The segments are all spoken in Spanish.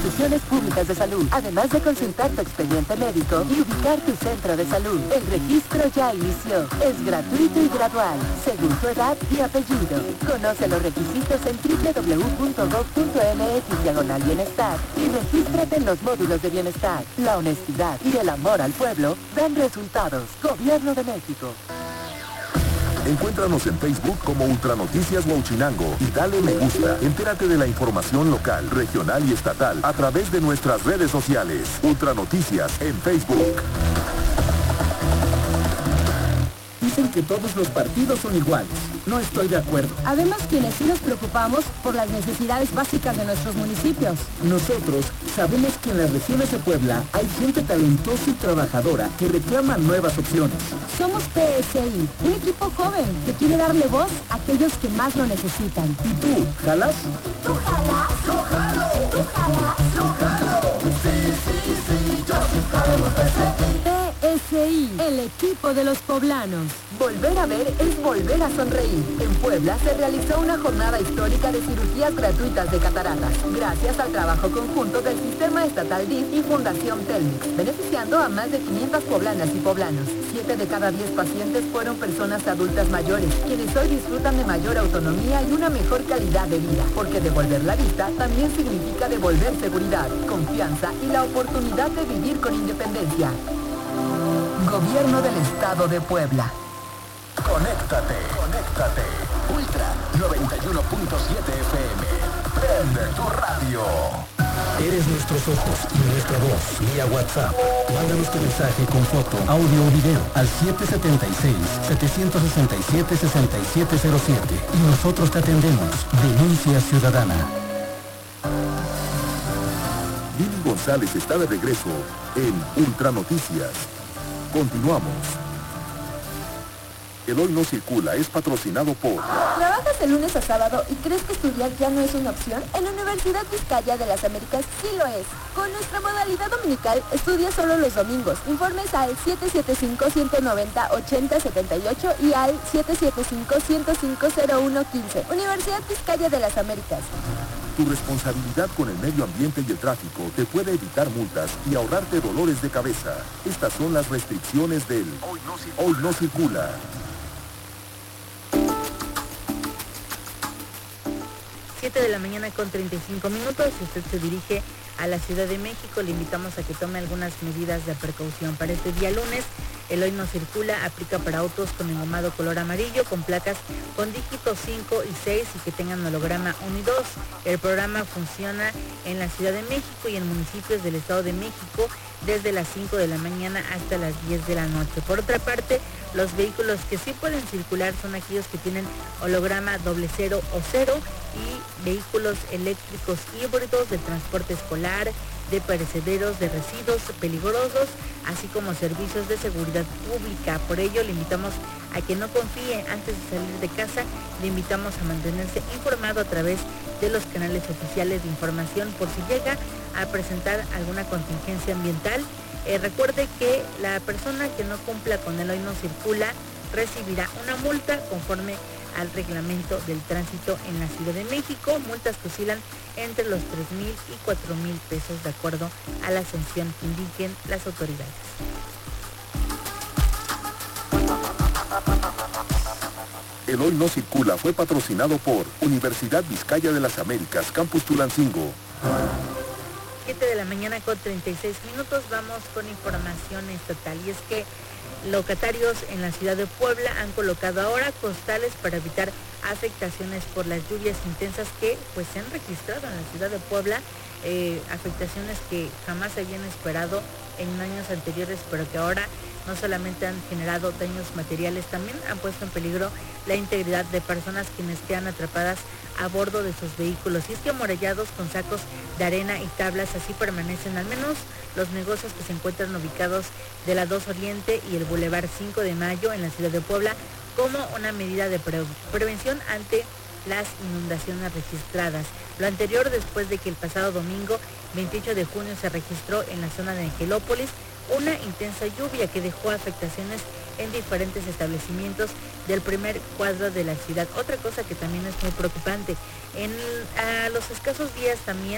instituciones públicas de salud, además de consultar tu expediente médico y ubicar tu centro de salud. El registro ya inició. Es gratuito y gradual, según tu edad y apellido. Conoce los requisitos en www.gov.mx/bienestar y regístrate en los módulos de bienestar. La honestidad y el amor al pueblo dan resultados. Gobierno de México. Encuéntranos en Facebook como Ultranoticias Huauchinango y dale me gusta. Entérate de la información local, regional y estatal a través de nuestras redes sociales. Ultranoticias en Facebook. Dicen que todos los partidos son iguales. No estoy de acuerdo. Además, quienes sí nos preocupamos por las necesidades básicas de nuestros municipios. Nosotros sabemos que en las regiones de Puebla hay gente talentosa y trabajadora que reclama nuevas opciones. Somos PSI, un equipo joven que quiere darle voz a aquellos que más lo necesitan. ¿Y tú, jalas? ¿Tú jalas? ¡Yo jalo! ¿Tú jalas? ¡Yo jalo! Sí, yo sí jalo PSI, el equipo de los poblanos. Volver a ver es volver a sonreír. En Puebla se realizó una jornada histórica de cirugías gratuitas de cataratas, gracias al trabajo conjunto del Sistema Estatal DIF y Fundación Telmex, beneficiando a más de 500 poblanas y poblanos. 7 de cada 10 pacientes fueron personas adultas mayores, quienes hoy disfrutan de mayor autonomía y una mejor calidad de vida, porque devolver la vista también significa devolver seguridad, confianza y la oportunidad de vivir con independencia. Gobierno del Estado de Puebla. Conéctate. Ultra 91.7 FM. Prende tu radio. Eres nuestros ojos y nuestra voz. Vía WhatsApp. Mándanos tu mensaje con foto, audio o video al 776-767-6707 y nosotros te atendemos. Denuncia ciudadana. Lili González está de regreso en Ultranoticias. Continuamos. El Hoy No Circula es patrocinado por... ¿Trabajas de lunes a sábado y crees que estudiar ya no es una opción? En la Universidad Vizcaya de las Américas sí lo es. Con nuestra modalidad dominical, estudia solo los domingos. Informes al 775-190-8078 y al 775-105-0115. Universidad Vizcaya de las Américas. Tu responsabilidad con el medio ambiente y el tráfico te puede evitar multas y ahorrarte dolores de cabeza. Estas son las restricciones del Hoy No Circula. 7 de la mañana con 35 minutos. Si usted se dirige a la Ciudad de México, le invitamos a que tome algunas medidas de precaución. Para este día lunes, el Hoy No Circula aplica para autos con engomado color amarillo, con placas con dígitos 5 y 6 y que tengan holograma 1 y 2. El programa funciona en la Ciudad de México y en municipios del Estado de México desde las 5 de la mañana hasta las 10 de la noche. Por otra parte, los vehículos que sí pueden circular son aquellos que tienen holograma 00 o 0 y vehículos eléctricos híbridos de transporte escolar, de perecederos, de residuos peligrosos, así como servicios de seguridad pública. Por ello, le invitamos a que no confíe antes de salir de casa. Le invitamos a mantenerse informado a través de los canales oficiales de información por si llega a presentar alguna contingencia ambiental. Recuerde que la persona que no cumpla con el Hoy No Circula recibirá una multa conforme al reglamento del tránsito en la Ciudad de México, multas que oscilan entre los 3,000 y 4,000 pesos de acuerdo a la sanción que indiquen las autoridades. El Hoy No Circula fue patrocinado por Universidad Vizcaya de las Américas, Campus Tulancingo. 7 de la mañana con 36 minutos, vamos con información estatal. Y es que locatarios en la ciudad de Puebla han colocado ahora costales para evitar afectaciones por las lluvias intensas que pues se han registrado en la ciudad de Puebla, afectaciones que jamás se habían esperado en años anteriores, pero que ahora no solamente han generado daños materiales, también han puesto en peligro la integridad de personas quienes quedan atrapadas a bordo de sus vehículos. Y es que amurallados con sacos de arena y tablas, así permanecen al menos los negocios que se encuentran ubicados de la 2 Oriente y el Boulevard 5 de Mayo en la ciudad de Puebla, como una medida de prevención ante las inundaciones registradas. Lo anterior después de que el pasado domingo 28 de junio se registró en la zona de Angelópolis una intensa lluvia que dejó afectaciones en diferentes establecimientos del primer cuadro de la ciudad. Otra cosa que también es muy preocupante, a los escasos días también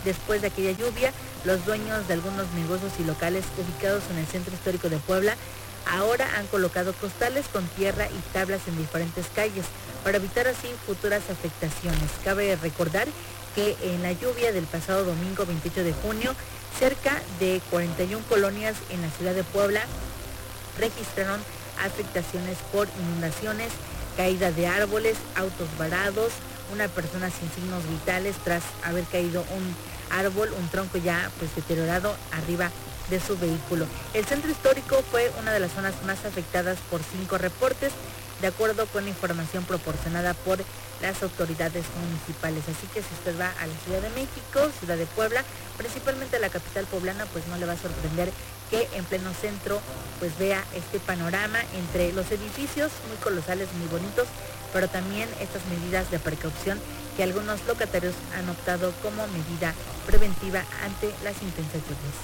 Después de aquella lluvia, los dueños de algunos negocios y locales ubicados en el centro histórico de Puebla ahora han colocado costales con tierra y tablas en diferentes calles para evitar así futuras afectaciones. Cabe recordar que en la lluvia del pasado domingo 28 de junio, cerca de 41 colonias en la ciudad de Puebla registraron afectaciones por inundaciones, caída de árboles, autos varados, una persona sin signos vitales tras haber caído un árbol, un tronco ya pues deteriorado arriba de su vehículo. El centro histórico fue una de las zonas más afectadas por 5 reportes, de acuerdo con información proporcionada por las autoridades municipales. Así que si usted va a la Ciudad de México, Ciudad de Puebla, principalmente a la capital poblana, pues no le va a sorprender que en pleno centro pues vea este panorama entre los edificios muy colosales, muy bonitos, pero también estas medidas de precaución que algunos locatarios han optado como medida preventiva ante las intensas lluvias.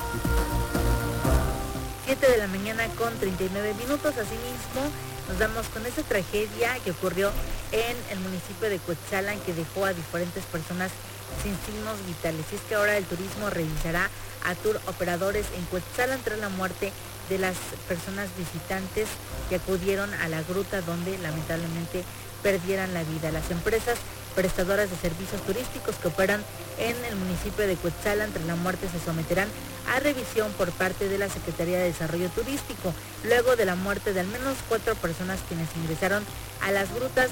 7 de la mañana con 39 minutos, asimismo nos damos con esta tragedia que ocurrió en el municipio de Cuetzalan, que dejó a diferentes personas sin signos vitales. Y es que ahora el turismo revisará a tour operadores en Cuetzalan tras la muerte de las personas visitantes que acudieron a la gruta donde lamentablemente perdieran la vida. Las empresas prestadoras de servicios turísticos que operan en el municipio de Cuetzalan tras la muerte se someterán a revisión por parte de la Secretaría de Desarrollo Turístico, luego de la muerte de al menos 4 personas quienes ingresaron a las grutas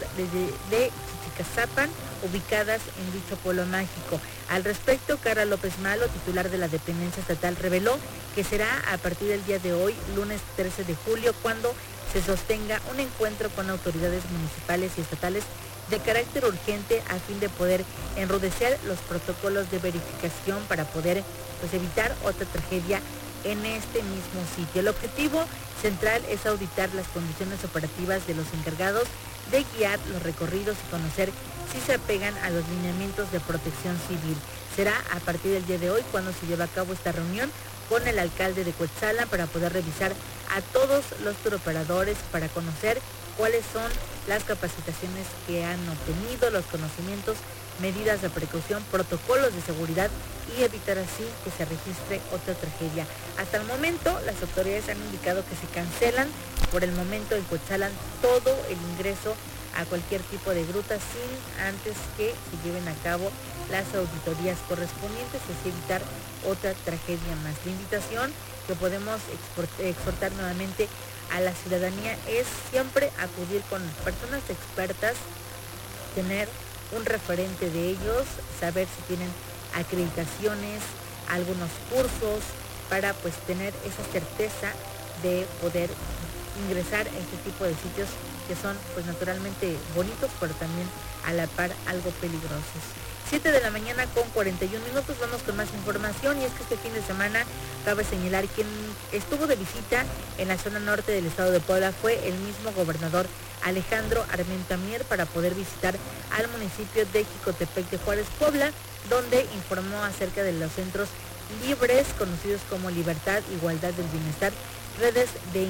de Chichicazapan, ubicadas en dicho pueblo mágico. Al respecto, Carla López Malo, titular de la dependencia estatal, reveló que será a partir del día de hoy, lunes 13 de julio, cuando se sostenga un encuentro con autoridades municipales y estatales de carácter urgente a fin de poder enrudecer los protocolos de verificación para poder pues, evitar otra tragedia en este mismo sitio. El objetivo central es auditar las condiciones operativas de los encargados de guiar los recorridos y conocer si se apegan a los lineamientos de protección civil. Será a partir del día de hoy cuando se lleve a cabo esta reunión con el alcalde de Cuetzalan para poder revisar a todos los turoperadores para conocer cuáles son las capacitaciones que han obtenido, los conocimientos, medidas de precaución, protocolos de seguridad y evitar así que se registre otra tragedia. Hasta el momento, las autoridades han indicado que se cancelan por el momento en Cuetzalan todo el ingreso a cualquier tipo de gruta sin antes que se lleven a cabo las auditorías correspondientes, y así evitar otra tragedia más. La invitación que podemos exhortar nuevamente a la ciudadanía es siempre acudir con personas expertas, tener un referente de ellos, saber si tienen acreditaciones, algunos cursos, para pues tener esa certeza de poder ingresar a este tipo de sitios que son pues naturalmente bonitos, pero también a la par algo peligrosos. 7 de la mañana con 41 minutos, vamos con más información, y es que este fin de semana cabe señalar quien estuvo de visita en la zona norte del estado de Puebla fue el mismo gobernador Alejandro Armenta Mier para poder visitar al municipio de Jicotepec de Juárez, Puebla, donde informó acerca de los centros libres conocidos como Libertad, Igualdad del Bienestar, redes de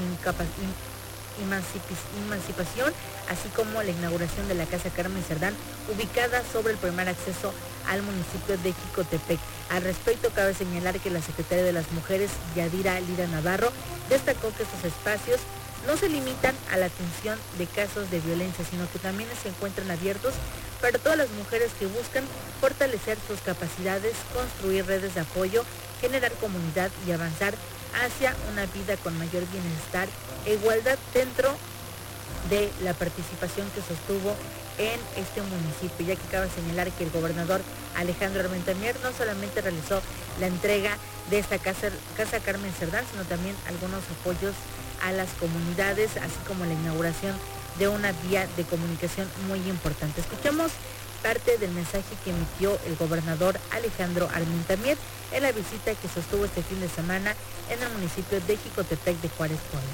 emancipación, así como la inauguración de la Casa Carmen Cerdán, ubicada sobre el primer acceso al municipio de Jicotepec. Al respecto, cabe señalar que la secretaria de las Mujeres, Yadira Lira Navarro, destacó que estos espacios no se limitan a la atención de casos de violencia, sino que también se encuentran abiertos para todas las mujeres que buscan fortalecer sus capacidades, construir redes de apoyo, generar comunidad y avanzar hacia una vida con mayor bienestar e igualdad dentro de la participación que sostuvo en este municipio, ya que cabe señalar que el gobernador Alejandro Armenta Mier no solamente realizó la entrega de esta casa Carmen Cerdán, sino también algunos apoyos a las comunidades, así como la inauguración de una vía de comunicación muy importante. Escuchamos parte del mensaje que emitió el gobernador Alejandro Armenta Mier en la visita que sostuvo este fin de semana en el municipio de Jicotepec de Juárez, Puebla.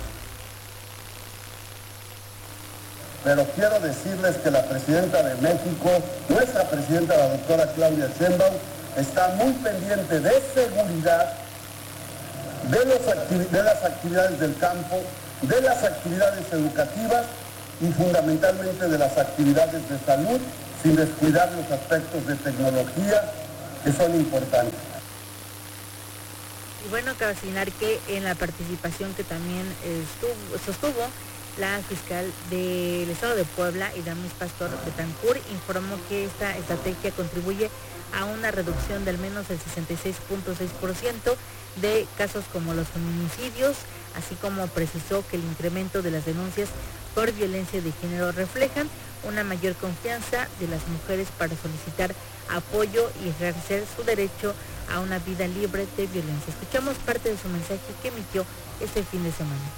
Pero quiero decirles que la presidenta de México, nuestra presidenta, la doctora Claudia Sheinbaum, está muy pendiente de seguridad, de las actividades del campo, de las actividades educativas y fundamentalmente de las actividades de salud, sin descuidar los aspectos de tecnología que son importantes. Y bueno, cabe señalar que en la participación que también sostuvo la fiscal del Estado de Puebla, Iramis Pastor Betancourt, informó que esta estrategia contribuye a una reducción de al menos el 66.6% de casos como los feminicidios, así como precisó que el incremento de las denuncias por violencia de género reflejan una mayor confianza de las mujeres para solicitar apoyo y ejercer su derecho a una vida libre de violencia. Escuchamos parte de su mensaje que emitió este fin de semana.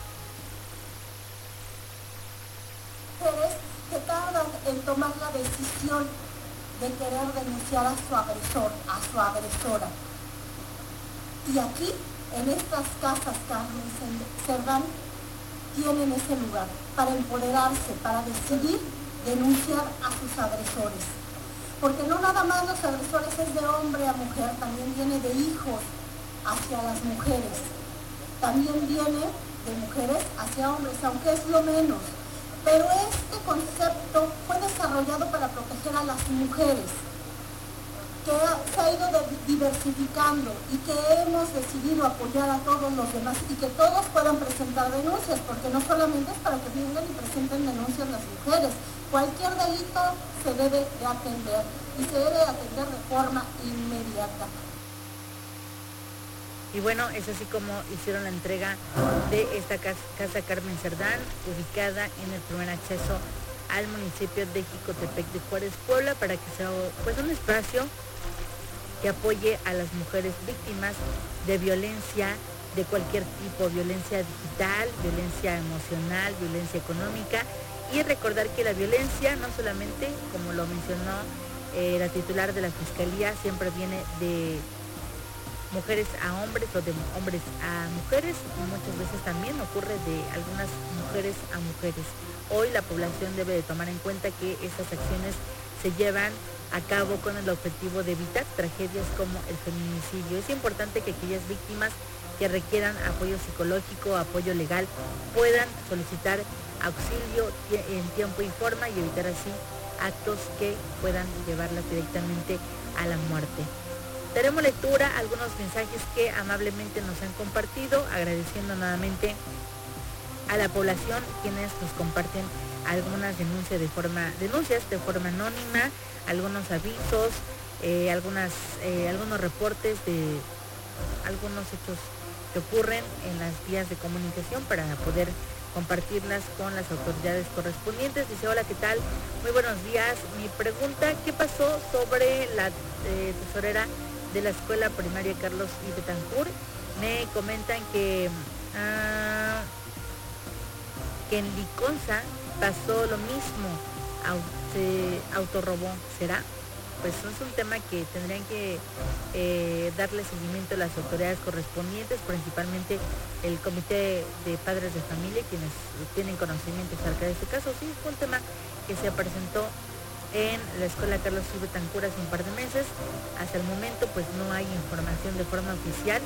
Mujeres que tardan en tomar la decisión de querer denunciar a su agresor, a su agresora. Y aquí, en estas casas, Carmen Cerdán, tienen ese lugar para empoderarse, para decidir denunciar a sus agresores. Porque no nada más los agresores es de hombre a mujer, también viene de hijos hacia las mujeres. También viene de mujeres hacia hombres, aunque es lo menos. Pero este concepto fue desarrollado para proteger a las mujeres, que se ha ido diversificando y que hemos decidido apoyar a todos los demás y que todos puedan presentar denuncias, porque no solamente es para que vengan y presenten denuncias las mujeres. Cualquier delito se debe de atender y se debe de atender de forma inmediata. Y bueno, es así como hicieron la entrega de esta casa Carmen Cerdán, ubicada en el primer acceso al municipio de Jicotepec de Juárez, Puebla, para que sea pues un espacio que apoye a las mujeres víctimas de violencia de cualquier tipo, violencia digital, violencia emocional, violencia económica, y recordar que la violencia no solamente, como lo mencionó la titular de la Fiscalía, siempre viene de mujeres a hombres o de hombres a mujeres, y muchas veces también ocurre de algunas mujeres a mujeres. Hoy la población debe de tomar en cuenta que estas acciones se llevan a cabo con el objetivo de evitar tragedias como el feminicidio. Es importante que aquellas víctimas que requieran apoyo psicológico, apoyo legal, puedan solicitar auxilio en tiempo y forma y evitar así actos que puedan llevarlas directamente a la muerte. Daremos lectura a algunos mensajes que amablemente nos han compartido, agradeciendo nuevamente a la población quienes nos comparten algunas denuncias de forma anónima, algunos avisos, algunos reportes de algunos hechos que ocurren en las vías de comunicación para poder compartirlas con las autoridades correspondientes. Dice: hola, ¿qué tal? Muy buenos días. Mi pregunta: ¿qué pasó sobre la tesorera de la escuela primaria Carlos I. Betancourt? Me comentan que en Liconza pasó lo mismo, se autorrobó. ¿Será? Pues es un tema que tendrían que darle seguimiento a las autoridades correspondientes, principalmente el Comité de Padres de Familia, quienes tienen conocimiento acerca de este caso. Sí, fue un tema que se presentó en la escuela Carlos I. Betancourt hace un par de meses. Hasta el momento pues no hay información de forma oficial.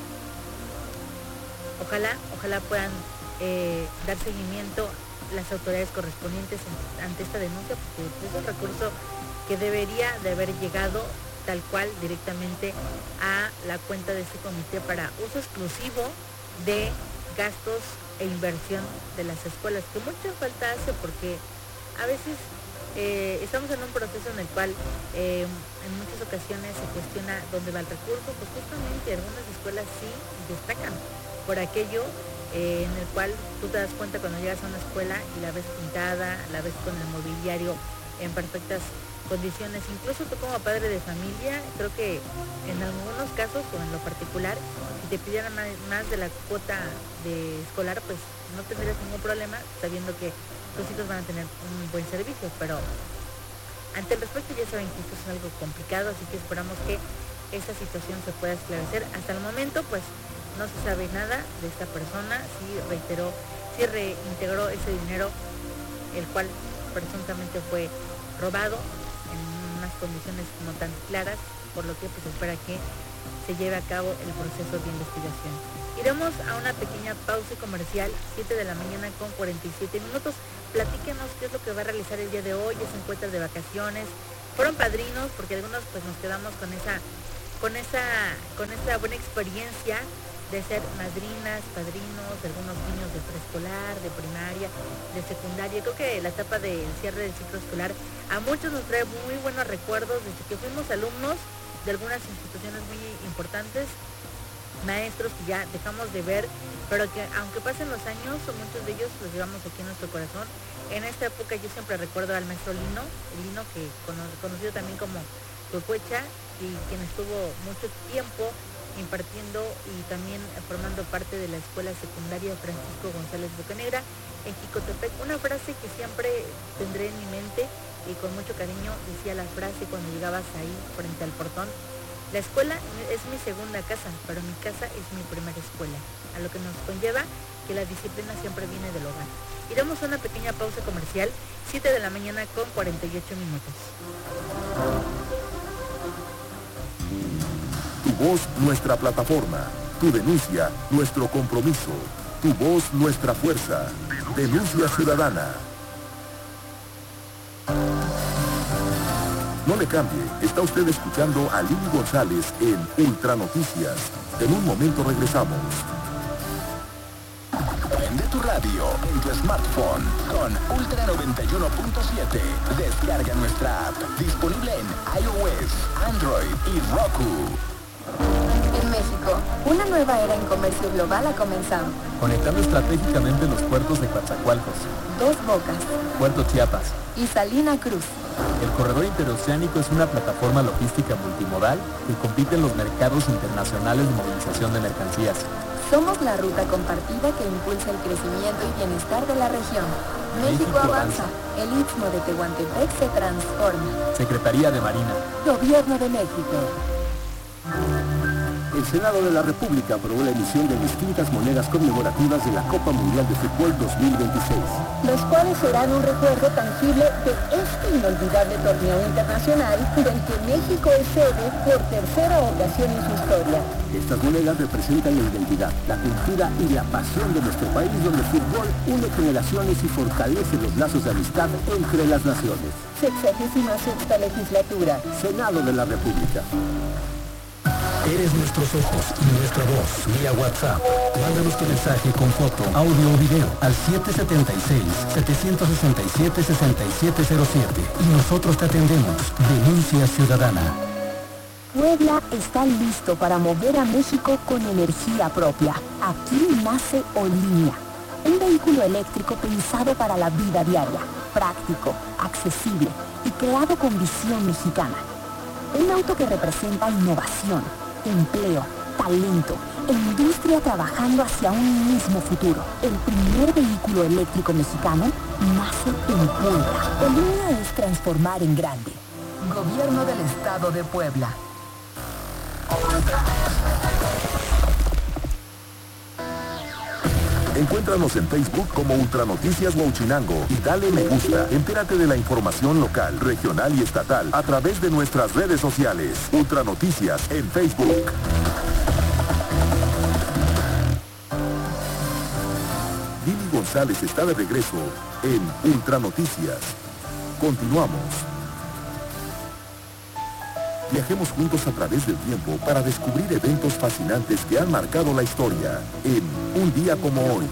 Ojalá puedan dar seguimiento las autoridades correspondientes ante esta denuncia, porque es un recurso que debería de haber llegado tal cual directamente a la cuenta de este comité para uso exclusivo de gastos e inversión de las escuelas, que mucha falta hace, porque a veces estamos en un proceso en el cual en muchas ocasiones se cuestiona dónde va el recurso. Pues justamente algunas escuelas sí destacan por aquello en el cual tú te das cuenta cuando llegas a una escuela y la ves pintada, la ves con el mobiliario en perfectas condiciones. Incluso tú como padre de familia, creo que en algunos casos o en lo particular, si te pidieran más de la cuota de escolar, pues no tendrías ningún problema, sabiendo que tus hijos van a tener un buen servicio. Pero ante el respecto ya saben que esto es algo complicado, así que esperamos que esta situación se pueda esclarecer. Hasta el momento pues no se sabe nada de esta persona, sí reintegró ese dinero, el cual presuntamente fue robado en unas condiciones no tan claras, por lo que pues espera que se lleve a cabo el proceso de investigación. Iremos a una pequeña pausa comercial, 7 de la mañana con 47 minutos. Platíquenos qué es lo que va a realizar el día de hoy. Ya se encuentran de vacaciones, fueron padrinos, porque algunos pues nos quedamos con esa con esa buena experiencia de ser madrinas, padrinos de algunos niños de preescolar, de primaria, de secundaria. Creo que la etapa del cierre del ciclo escolar a muchos nos trae muy buenos recuerdos desde que fuimos alumnos de algunas instituciones muy importantes, maestros que ya dejamos de ver, pero que aunque pasen los años, muchos de ellos los llevamos aquí en nuestro corazón. En esta época yo siempre recuerdo al maestro Lino, que conocido también como Cuecuecha, y quien estuvo mucho tiempo impartiendo y también formando parte de la escuela secundaria Francisco González Bocanegra en Jicotepec. Una frase que siempre tendré en mi mente y con mucho cariño decía la frase cuando llegabas ahí frente al portón: la escuela es mi segunda casa, pero mi casa es mi primera escuela, a lo que nos conlleva que la disciplina siempre viene del hogar. Iremos a una pequeña pausa comercial, 7 de la mañana con 48 minutos. Tu voz, nuestra plataforma. Tu denuncia, nuestro compromiso. Tu voz, nuestra fuerza. Denuncia ciudadana. No le cambie, está usted escuchando a Lili González en Ultra Noticias. En un momento regresamos. Prende tu radio en tu smartphone con Ultra 91.7. Descarga nuestra app, disponible en iOS, Android y Roku. En México, una nueva era en comercio global ha comenzado. Conectando estratégicamente los puertos de Coatzacoalcos, Dos Bocas, Puerto Chiapas y Salina Cruz. El corredor interoceánico es una plataforma logística multimodal que compite en los mercados internacionales de movilización de mercancías. Somos la ruta compartida que impulsa el crecimiento y bienestar de la región. México avanza. El Istmo de Tehuantepec se transforma. Secretaría de Marina. Gobierno de México. El Senado de la República aprobó la emisión de distintas monedas conmemorativas de la Copa Mundial de Fútbol 2026. Los cuales serán un recuerdo tangible de este inolvidable torneo internacional del que México es sede por tercera ocasión en su historia. Estas monedas representan la identidad, la cultura y la pasión de nuestro país, donde el fútbol une generaciones y fortalece los lazos de amistad entre las naciones. 66ª legislatura. Senado de la República. Eres nuestros ojos y nuestra voz. Vía WhatsApp. Mándanos tu mensaje con foto, audio o video al 776-767-6707 y nosotros te atendemos. Denuncia ciudadana. Puebla está listo para mover a México con energía propia. Aquí nace Olinea, un vehículo eléctrico pensado para la vida diaria, práctico, accesible y creado con visión mexicana. Un auto que representa innovación, empleo, talento e industria trabajando hacia un mismo futuro. El primer vehículo eléctrico mexicano nace en Puebla. Olinea es transformar en grande. Gobierno del Estado de Puebla. Encuéntranos en Facebook como Ultranoticias Huauchinango y dale me gusta. Entérate de la información local, regional y estatal a través de nuestras redes sociales. Ultranoticias en Facebook. Lili González está de regreso en Ultranoticias. Continuamos. Viajemos juntos a través del tiempo para descubrir eventos fascinantes que han marcado la historia en Un Día Como Hoy.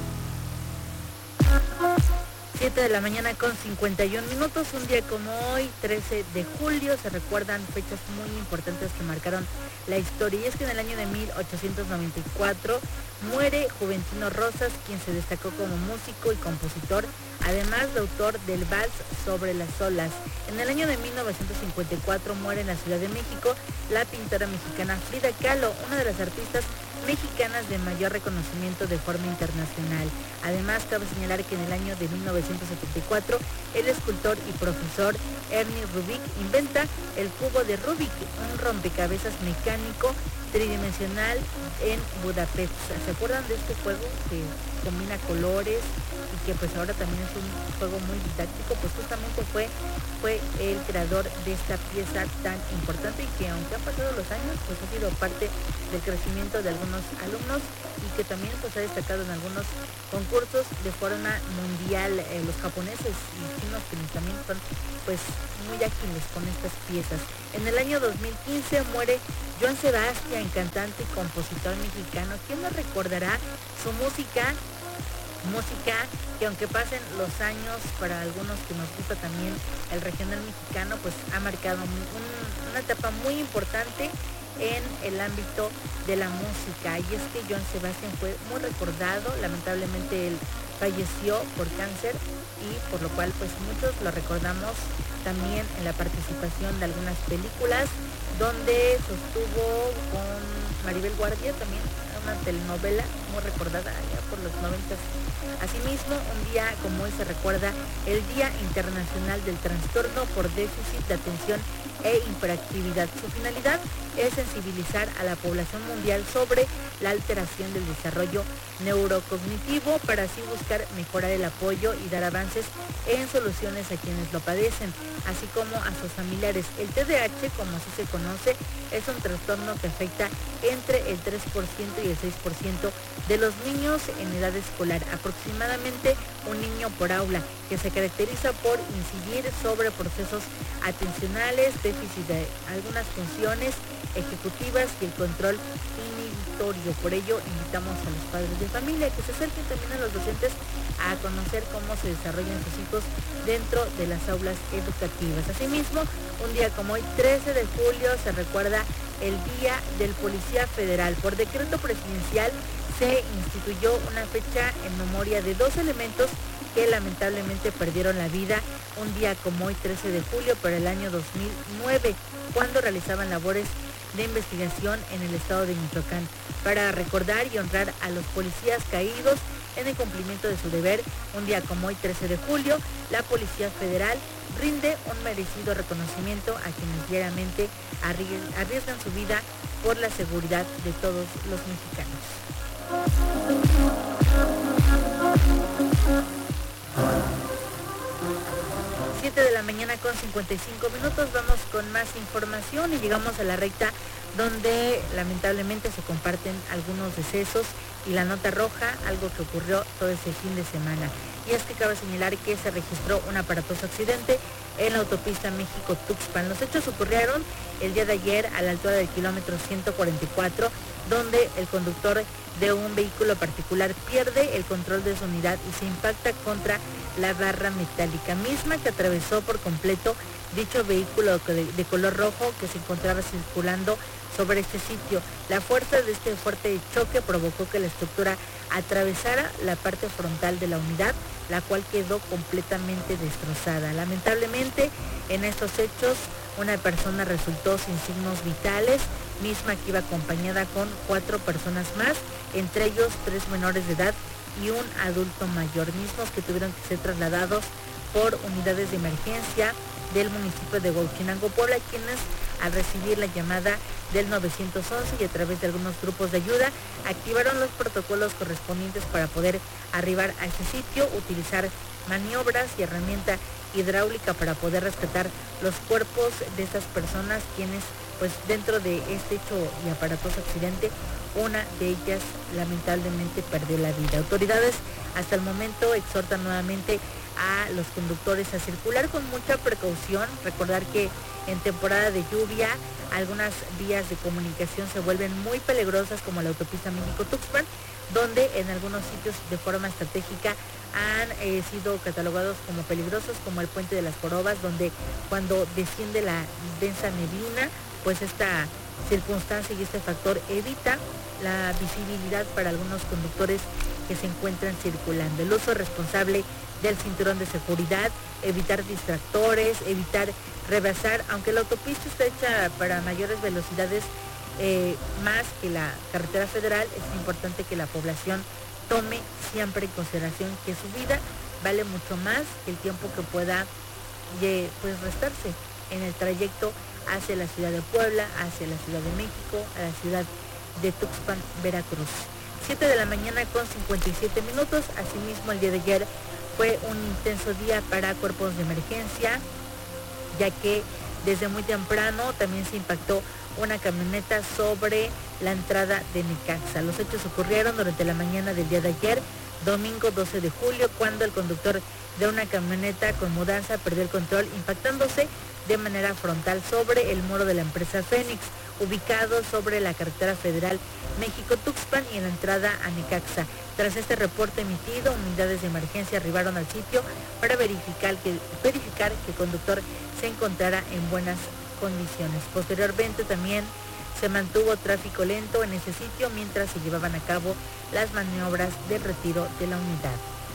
7 de la mañana con 51 minutos, un día como hoy, 13 de julio, se recuerdan fechas muy importantes que marcaron la historia. Y es que en el año de 1894 muere Juventino Rosas, quien se destacó como músico y compositor, además de autor del Vals sobre las olas. En el año de 1954 muere en la Ciudad de México la pintora mexicana Frida Kahlo, una de las artistas mexicanas de mayor reconocimiento de forma internacional. Además, cabe señalar que en el año de 1974, el escultor y profesor Ernie Rubik inventa el cubo de Rubik, un rompecabezas mecánico tridimensional en Budapest. ¿Se acuerdan de este juego que combina colores y que pues ahora también es un juego muy didáctico? Pues justamente fue el creador de esta pieza tan importante y que aunque han pasado los años, pues ha sido parte del crecimiento de algunos alumnos y que también pues ha destacado en algunos concursos de forma mundial. Los japoneses y chinos que también son pues muy ágiles con estas piezas. En el año 2015 muere Joan Sebastián, cantante y compositor mexicano. ¿Quién nos recordará su música que aunque pasen los años, para algunos que nos gusta también el regional mexicano, pues ha marcado una etapa muy importante en el ámbito de la música? Y es que Joan Sebastián fue muy recordado, lamentablemente él falleció por cáncer y por lo cual pues muchos lo recordamos también en la participación de algunas películas donde sostuvo con Maribel Guardia también una telenovela muy recordada ya por los 90. Asimismo, un día como hoy se recuerda el Día Internacional del Trastorno por Déficit de Atención e Hiperactividad. Su finalidad es sensibilizar a la población mundial sobre la alteración del desarrollo neurocognitivo para así buscar mejorar el apoyo y dar avances en soluciones a quienes lo padecen, así como a sus familiares. El TDAH, como así se conoce, es un trastorno que afecta entre el 3% y el 6% de los niños en edad escolar, aproximadamente un niño por aula, que se caracteriza por incidir sobre procesos atencionales, déficit de algunas funciones ejecutivas y el control inhibitorio. Por ello, invitamos a los padres de familia que se acerquen también a los docentes a conocer cómo se desarrollan sus hijos dentro de las aulas educativas. Asimismo, un día como hoy, 13 de julio, se recuerda el Día del Policía Federal. Por decreto presidencial se instituyó una fecha en memoria de 2 elementos que lamentablemente perdieron la vida un día como hoy, 13 de julio, pero el año 2009, cuando realizaban labores de investigación en el estado de Michoacán. Para recordar y honrar a los policías caídos en el cumplimiento de su deber, un día como hoy, 13 de julio, la Policía Federal rinde un merecido reconocimiento a quienes diariamente arriesgan su vida por la seguridad de todos los mexicanos. 7 de la mañana con 55 minutos, vamos con más información y llegamos a la recta donde lamentablemente se comparten algunos decesos y la nota roja, algo que ocurrió todo ese fin de semana. Y es que cabe señalar que se registró un aparatoso accidente en la autopista México-Tuxpan. Los hechos ocurrieron el día de ayer a la altura del kilómetro 144, donde el conductor de un vehículo particular pierde el control de su unidad y se impacta contra la barra metálica, misma que atravesó por completo dicho vehículo de color rojo que se encontraba circulando sobre este sitio. La fuerza de este fuerte choque provocó que la estructura atravesara la parte frontal de la unidad, la cual quedó completamente destrozada. Lamentablemente, en estos hechos, una persona resultó sin signos vitales, misma que iba acompañada con 4 personas más, entre ellos 3 menores de edad y un adulto mayor, mismos que tuvieron que ser trasladados por unidades de emergencia del municipio de Huauchinango, Puebla, quienes al recibir la llamada del 911 y a través de algunos grupos de ayuda activaron los protocolos correspondientes para poder arribar a ese sitio, utilizar maniobras y herramienta hidráulica para poder rescatar los cuerpos de estas personas, quienes pues dentro de este hecho y aparatoso accidente, una de ellas lamentablemente perdió la vida. Autoridades hasta el momento exhortan nuevamente a los conductores a circular con mucha precaución, recordar que en temporada de lluvia algunas vías de comunicación se vuelven muy peligrosas, como la autopista México-Tuxpan, donde en algunos sitios de forma estratégica han sido catalogados como peligrosos, como el Puente de las Jorobas, donde cuando desciende la densa neblina, pues esta circunstancia y este factor evita la visibilidad para algunos conductores que se encuentran circulando. El uso responsable del cinturón de seguridad, evitar distractores, evitar rebasar, aunque la autopista está hecha para mayores velocidades más que la carretera federal, es importante que la población tome siempre en consideración que su vida vale mucho más que el tiempo que pueda pues restarse en el trayecto hacia la ciudad de Puebla, hacia la Ciudad de México, a la ciudad de Tuxpan, Veracruz. 7 de la mañana con 57 minutos. Asimismo, el día de ayer fue un intenso día para cuerpos de emergencia, ya que Desde muy temprano también se impactó una camioneta sobre la entrada de Necaxa. Los hechos ocurrieron durante la mañana del día de ayer, domingo 12 de julio, cuando el conductor de una camioneta con mudanza perdió el control, impactándose de manera frontal sobre el muro de la empresa Fénix, ubicado sobre la carretera federal México-Tuxpan y en la entrada a Necaxa. Tras este reporte emitido, unidades de emergencia arribaron al sitio para verificar que el conductor se encontrara en buenas condiciones. Posteriormente también se mantuvo tráfico lento en ese sitio mientras se llevaban a cabo las maniobras de retiro de la unidad.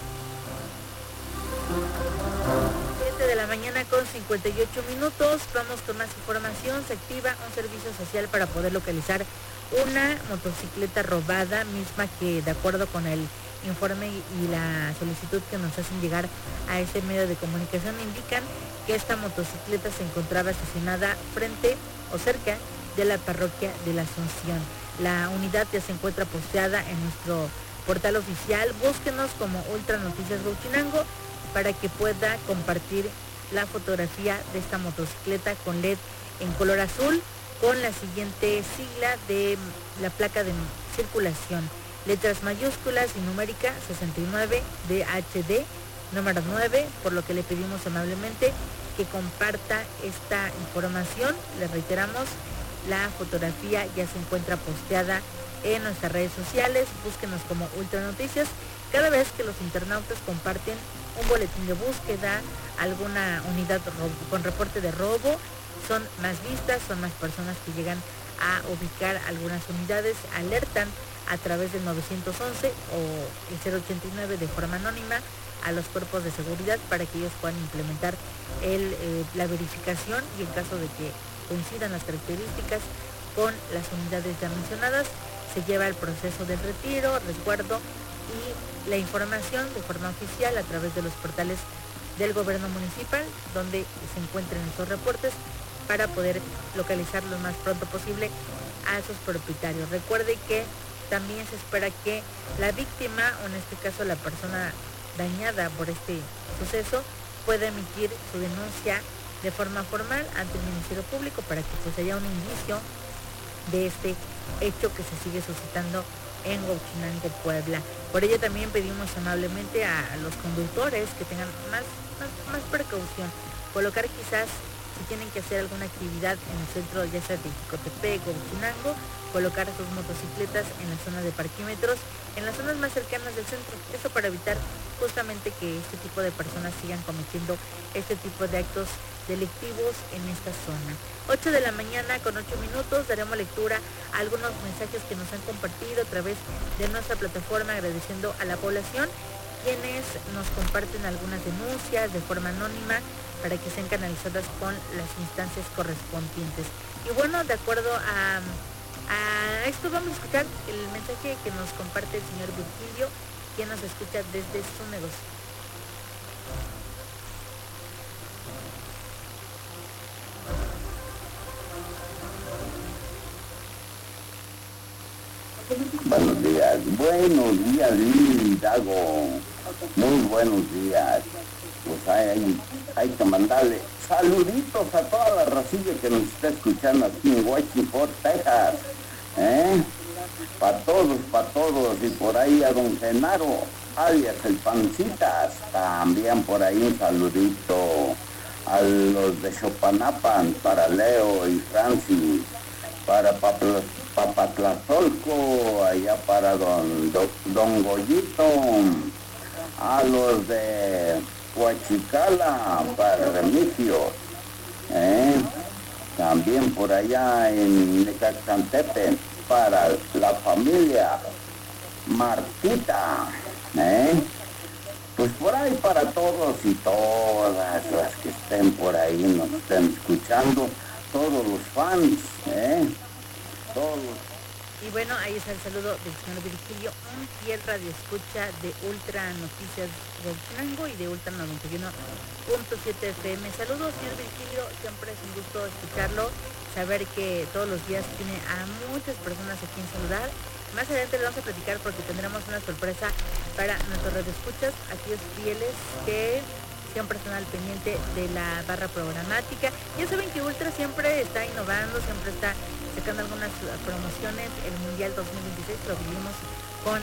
7 de la mañana con 58 minutos. Vamos con más información. Se activa un servicio social para poder localizar una motocicleta robada, misma que, de acuerdo con el informe y la solicitud que nos hacen llegar a ese medio de comunicación, indican que esta motocicleta se encontraba estacionada frente o cerca de la parroquia de la Asunción. La unidad ya se encuentra posteada en nuestro portal oficial. Búsquenos como Ultra Noticias Huachinango para que pueda compartir la fotografía de esta motocicleta con LED en color azul, con la siguiente sigla de la placa de circulación: letras mayúsculas y numérica 69 DHD número 9, por lo que le pedimos amablemente que comparta esta información. Le reiteramos, la fotografía ya se encuentra posteada en nuestras redes sociales. Búsquenos como Ultra Noticias. Cada vez que los internautas comparten un boletín de búsqueda, alguna unidad con reporte de robo, son más vistas, son más personas que llegan a ubicar algunas unidades, alertan a través del 911 o el 089 de forma anónima a los cuerpos de seguridad para que ellos puedan implementar la verificación, y en caso de que coincidan las características con las unidades ya mencionadas, se lleva el proceso de retiro, resguardo y la información de forma oficial a través de los portales del gobierno municipal, donde se encuentren esos reportes para poder localizar lo más pronto posible a sus propietarios. Recuerde que también se espera que la víctima, o en este caso la persona dañada por este suceso, pueda emitir su denuncia de forma formal ante el Ministerio Público para que pues haya un indicio de este hecho que se sigue suscitando en Huachinango, Puebla. Por ello también pedimos amablemente a los conductores que tengan más precaución, colocar quizás, si tienen que hacer alguna actividad en el centro, ya sea de Jicotepec o Huachinango, colocar sus motocicletas en la zona de parquímetros, en las zonas más cercanas del centro. Eso para evitar justamente que este tipo de personas sigan cometiendo este tipo de actos delictivos en esta zona. 8 de la mañana con 8 minutos, daremos lectura a algunos mensajes que nos han compartido a través de nuestra plataforma, agradeciendo a la población quienes nos comparten algunas denuncias de forma anónima para que sean canalizadas con las instancias correspondientes. Y bueno, de acuerdo a esto, vamos a escuchar el mensaje que nos comparte el señor Virgilio, quien nos escucha desde su negocio. Buenos días, Lili Dago, muy buenos días. Pues hay que mandarle saluditos a toda la racilla que nos está escuchando aquí en Washington, Texas, para todos, y por ahí a don Genaro, alias el Pancitas, también por ahí un saludito, a los de Chopanapan, para Leo y Francis, para Papatlazolco, allá para don Goyito, a los de Huachicala, para Remigio, también por allá en Necaxantepe, para la familia Martita, pues por ahí para todos y todas las que estén por ahí, nos estén escuchando, todos los fans, todos. Y bueno, ahí está el saludo del señor Virgilio, un fiel radio escucha de Ultra Noticias de Huachinango y de Ultra 91.7 FM. Saludos, señor Virgilio, siempre es un gusto escucharlo, saber que todos los días tiene a muchas personas a quien saludar. Más adelante le vamos a platicar porque tendremos una sorpresa para nuestros radioescuchas, aquellos fieles que siempre están al pendiente de la barra programática. Ya saben que Ultra siempre está innovando, siempre está sacando algunas promociones. El Mundial 2026 lo vivimos con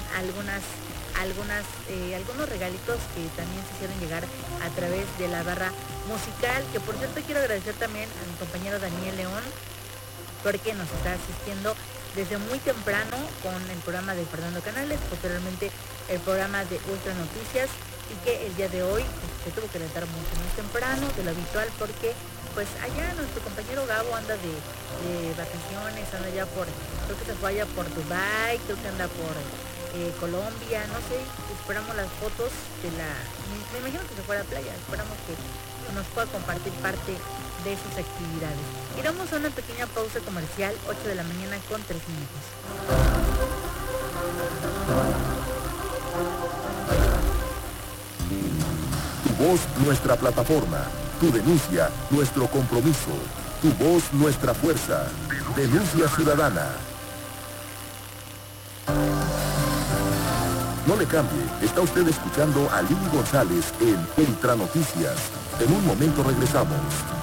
algunos regalitos que también se hicieron llegar a través de la barra musical, que por cierto quiero agradecer también a mi compañero Daniel León, porque nos está asistiendo desde muy temprano con el programa de Fernando Canales, posteriormente el programa de Ultra Noticias, y que el día de hoy se tuvo que levantar mucho más temprano de lo habitual, porque pues allá nuestro compañero Gabo anda de vacaciones, anda ya creo que se fue allá por Dubái, creo que anda por Colombia, no sé, esperamos las fotos me imagino que se fue a la playa, esperamos que nos pueda compartir parte de sus actividades. Iremos a una pequeña pausa comercial, 8 de la mañana con 3 minutos. Tu voz, nuestra plataforma. Tu denuncia, nuestro compromiso. Tu voz, nuestra fuerza. Denuncia ciudadana. No le cambie, está usted escuchando a Lili González en Ultra Noticias. En un momento regresamos.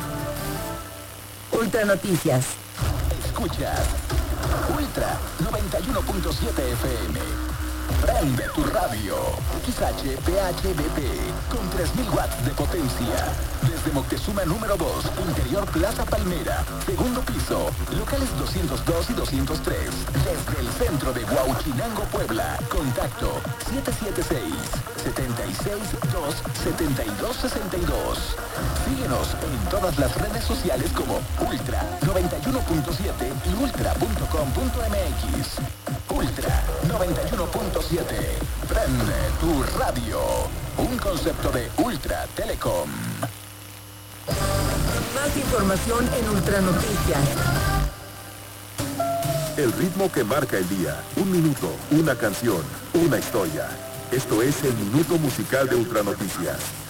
Ultra Noticias. Escuchas Ultra 91.7 FM. Prende tu radio. XHPHBP con 3000 watts de potencia. Desde Moctezuma número 2, Interior Plaza Palmera, segundo piso, locales 202 y 203. Desde el centro de Huauchinango, Puebla. Contacto 776-272-7262. Síguenos en todas las redes sociales como Ultra 91.7 y ultra.com.mx. Ultra 91.7. Prende tu radio. Un concepto de Ultra Telecom. Más información en Ultra Noticias. El ritmo que marca el día. Un minuto, una canción, una historia. Esto es el Minuto Musical de Ultra Noticias.